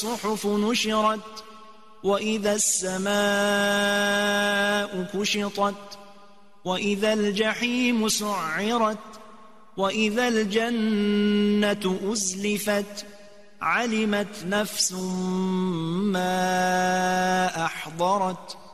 الصحف نشرت وإذا السماء كشطت وإذا الجحيم سعرت وإذا الجنة أزلفت علمت نفس ما أحضرت